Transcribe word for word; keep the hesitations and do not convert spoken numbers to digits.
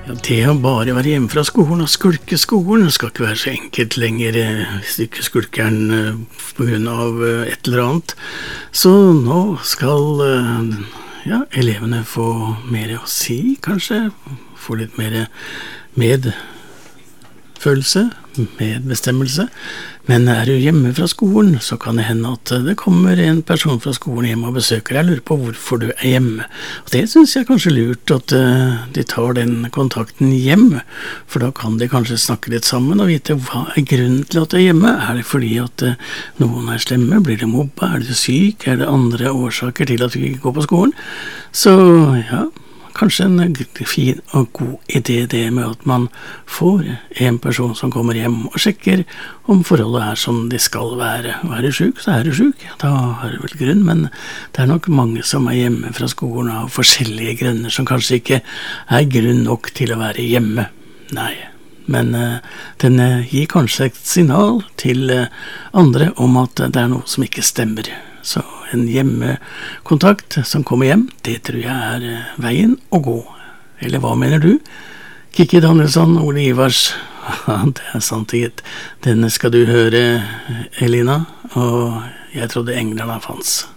Ja, det å bare være hjemme fra skolen og skulke skolen skal ikke være så enkelt lenger eh, hvis du ikke skulker den eh, på grunn av eh, et eller annet. Så nå skal eh, ja, elevene få mer å si, kanskje. Få litt mer medfølelse, medbestemmelse. Men er du hjemme fra skolen, så kan det hende at det kommer en person fra skolen hjem og besøker deg. Jeg lurer på hvorfor du er hjemme. Og det synes jeg kanskje lurt at uh, de tar den kontakten hjem, for da kan de kanskje snakke litt sammen og vite hva er grunnen til at du er hjemme. Er det fordi at uh, noen er slemme? Blir det mobba? Er du syk? Er det andre årsaker til at du ikke går på skolen? Så ja, kanskje en fin og god idé det med at man får en person som kommer hjem og sjekker om forholdet er som de skal være. Og er du syk, så er du syk. Da har du vel grunn, men det er nok mange som er hjemme fra skolen av forskjellige grunner som kanskje ikke er grunn nok til å være hjemme. Nei, men uh, den uh, gir kanskje et signal til uh, andre om at uh, det er noe som ikke stemmer. Så en hjemmekontakt som kommer hjem, det tror jeg er uh, veien å gå. Eller hva mener du? Kikki Danielsson, Ole Ivars, det er sant gitt. Denne skal du høre, Elina, og jeg trodde englerne fanns.